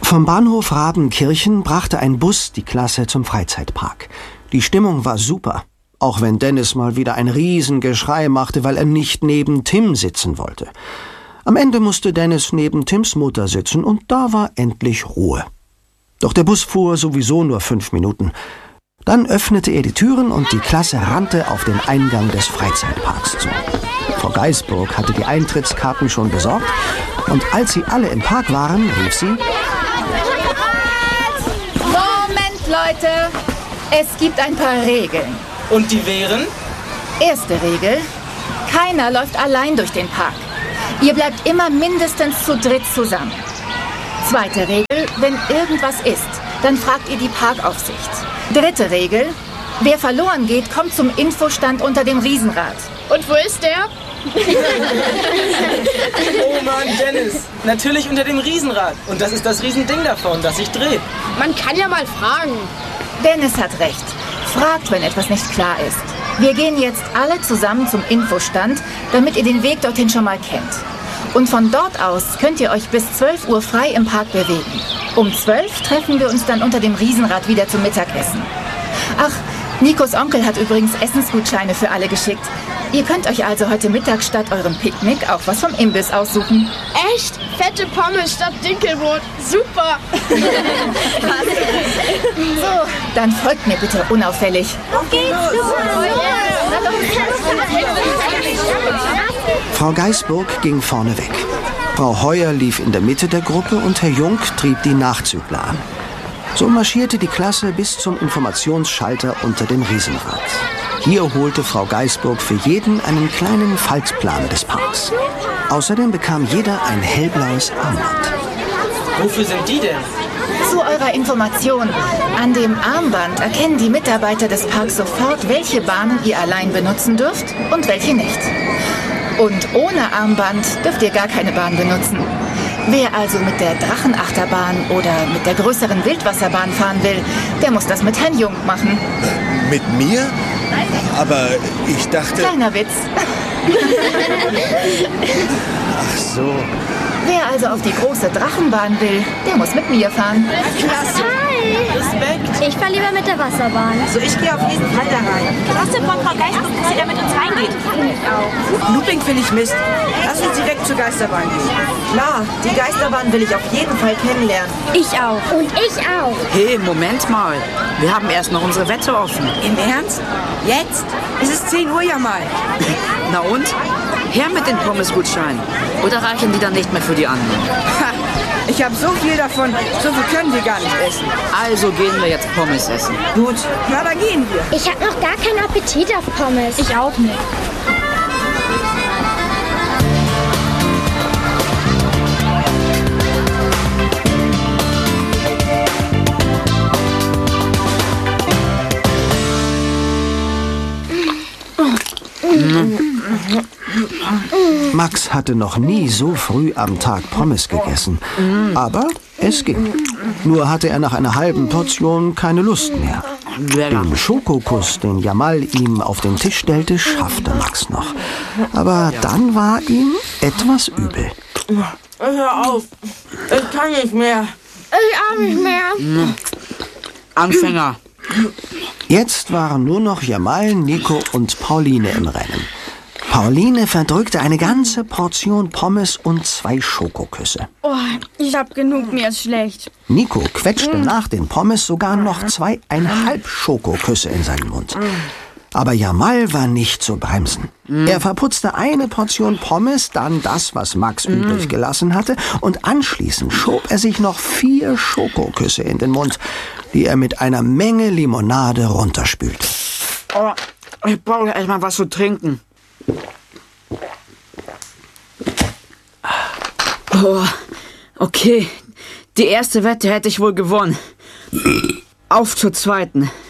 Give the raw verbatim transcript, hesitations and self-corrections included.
Vom Bahnhof Rabenkirchen brachte ein Bus die Klasse zum Freizeitpark. Die Stimmung war super, auch wenn Dennis mal wieder ein Riesengeschrei machte, weil er nicht neben Tim sitzen wollte. Am Ende musste Dennis neben Tims Mutter sitzen und da war endlich Ruhe. Doch der Bus fuhr sowieso nur fünf Minuten. Dann öffnete er die Türen und die Klasse rannte auf den Eingang des Freizeitparks zu. Frau Geisburg hatte die Eintrittskarten schon besorgt und als sie alle im Park waren, rief sie: Moment, Leute! Es gibt ein paar Regeln. Und die wären? Erste Regel: keiner läuft allein durch den Park. Ihr bleibt immer mindestens zu dritt zusammen. Zweite Regel: wenn irgendwas ist, dann fragt ihr die Parkaufsicht. Dritte Regel: wer verloren geht, kommt zum Infostand unter dem Riesenrad. Und wo ist der? Oh Mann, Dennis. Natürlich unter dem Riesenrad. Und das ist das Riesending davon, das sich dreht. Man kann ja mal fragen. Dennis hat recht. Fragt, wenn etwas nicht klar ist. Wir gehen jetzt alle zusammen zum Infostand, damit ihr den Weg dorthin schon mal kennt. Und von dort aus könnt ihr euch bis zwölf Uhr frei im Park bewegen. Um zwölf treffen wir uns dann unter dem Riesenrad wieder zum Mittagessen. Ach, Nikos Onkel hat übrigens Essensgutscheine für alle geschickt. Ihr könnt euch also heute Mittag statt eurem Picknick auch was vom Imbiss aussuchen. Echt? Fette Pommes statt Dinkelbrot. Super! So, dann folgt mir bitte unauffällig. Auf geht's! Frau Geisburg ging vorne weg. Frau Heuer lief in der Mitte der Gruppe und Herr Jung trieb die Nachzügler an. So marschierte die Klasse bis zum Informationsschalter unter dem Riesenrad. Hier holte Frau Geisburg für jeden einen kleinen Faltplan des Parks. Außerdem bekam jeder ein hellblaues Armband. Wofür sind die denn? Zu eurer Information: an dem Armband erkennen die Mitarbeiter des Parks sofort, welche Bahnen ihr allein benutzen dürft und welche nicht. Und ohne Armband dürft ihr gar keine Bahn benutzen. Wer also mit der Drachenachterbahn oder mit der größeren Wildwasserbahn fahren will, der muss das mit Herrn Jung machen. Mit mir? Aber ich dachte... Kleiner Witz. Ach so. Wer also auf die große Drachenbahn will, der muss mit mir fahren. Klasse! Respekt! Ich fahre lieber mit der Wasserbahn. Also ich gehe auf jeden Fall da rein. Klasse von Frau Geisburg, dass sie da mit uns reingeht. Finde ich auch. Looping finde ich Mist. Lass uns direkt zur Geisterbahn gehen. Klar, die Geisterbahn will ich auf jeden Fall kennenlernen. Ich auch. Und ich auch. Hey, Moment mal. Wir haben erst noch unsere Wette offen. Im Ernst? Jetzt? Es ist zehn Uhr ja mal. Na und? Her mit den Pommesgutscheinen. Oder reichen die dann nicht mehr für die anderen? Ha, ich habe so viel davon. So viel können wir gar nicht essen. Also gehen wir jetzt Pommes essen. Gut, na dann gehen wir. Ich habe noch gar keinen Appetit auf Pommes. Ich auch nicht. Max hatte noch nie so früh am Tag Pommes gegessen. Aber es ging. Nur hatte er nach einer halben Portion keine Lust mehr. Den Schokokuss, den Jamal ihm auf den Tisch stellte, schaffte Max noch. Aber dann war ihm etwas übel. Hör auf. Ich kann nicht mehr. Ich auch nicht mehr. Anfänger. Jetzt waren nur noch Jamal, Nico und Pauline im Rennen. Pauline verdrückte eine ganze Portion Pommes und zwei Schokoküsse. Oh, ich hab genug, mir ist schlecht. Nico quetschte nach den Pommes sogar noch zweieinhalb Schokoküsse in seinen Mund. Aber Jamal war nicht zu bremsen. Er verputzte eine Portion Pommes, dann das, was Max übrig gelassen hatte, und anschließend schob er sich noch vier Schokoküsse in den Mund, die er mit einer Menge Limonade runterspülte. Oh, ich brauche erst mal was zu trinken. Oh, okay. Die erste Wette hätte ich wohl gewonnen. Auf zur zweiten.